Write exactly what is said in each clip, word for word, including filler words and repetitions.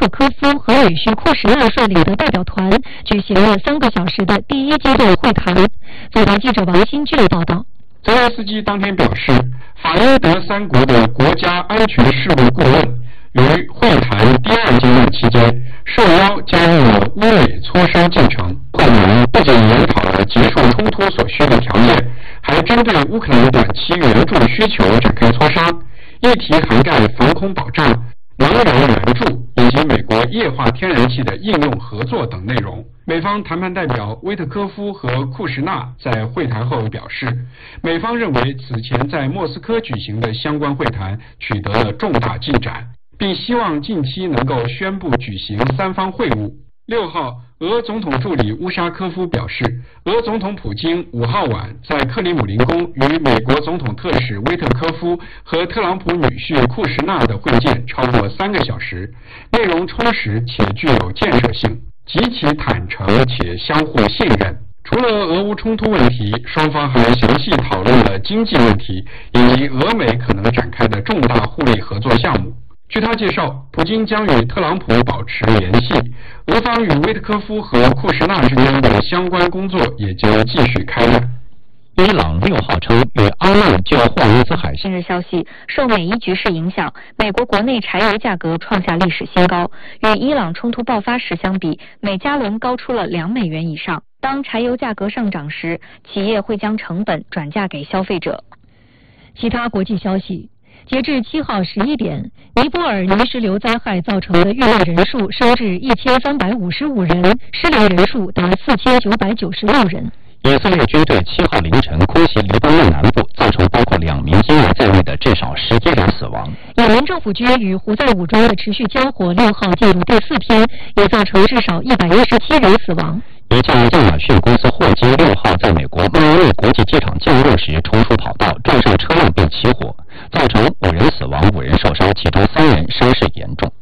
特科夫和女婿库什纳率领的代表团举行了三个小时的第一阶段会谈。本台记者王新俊报道。 泽连斯基当天表示，法英德三国的国家安全事务顾问于会谈第二阶段期间受邀加入了乌美磋商进程。会谈不仅研讨了结束冲突所需的条件，还针对乌克兰短期援助需求展开磋商，议题涵盖防空保障、能源援助以及美国液化天然气的应用合作等内容。美方谈判代表威特科夫和库什纳在会谈后表示，美方认为此前在莫斯科举行的相关会谈取得了重大进展，并希望近期能够宣布举行三方会晤。六号，俄总统助理乌沙科夫表示，俄总统普京五号晚在克里姆林宫与美国总统特使威特科夫和特朗普女婿库什纳的会见超过三个小时，内容充实且具有建设性，极其坦诚且相互信任。除了俄乌冲突问题，双方还详细讨论了经济问题以及俄美可能展开的重大互利合作项目。据他介绍，普京将与特朗普保持联系，俄方与威特科夫和库什纳之间的相关工作也将继续开展。 伊朗六号称与阿曼就霍尔木兹海近日消息，受美伊局势影响，美国国内柴油价格创下历史新高，与伊朗冲突爆发时相比，每加仑高出了两美元以上。当柴油价格上涨时，企业会将成本转嫁给消费者。其他国际消息。截至七号十一点，尼泊尔泥石流灾害造成的遇难人数升至一千三百五十五人，失联人数达四千九百九十六人。 以色列军队七号凌晨空袭黎巴嫩南部，造成包括两名婴儿在内的至少十一人死亡。 也门政府军与胡塞武装的持续交火六号进入第四天，也造成至少一百一十七人死亡。 一架亚马逊公司货机六号在美国迈阿密国际机场降落时冲出跑道，撞上车辆并起火，造成五人死亡、五人受伤，其中三人伤势严重。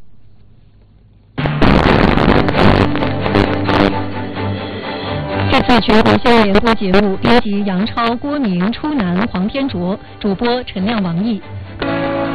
这次全国新闻联播节目，编辑杨超、郭明、初南、黄天卓，主播陈亮、王毅。